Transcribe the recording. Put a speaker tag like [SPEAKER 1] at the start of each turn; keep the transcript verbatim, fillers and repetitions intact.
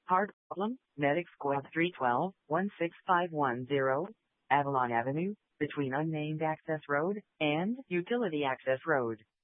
[SPEAKER 1] Hard problem, Medic Squad three one two, one six five one zero, Avalon Avenue, between unnamed access road and utility access road.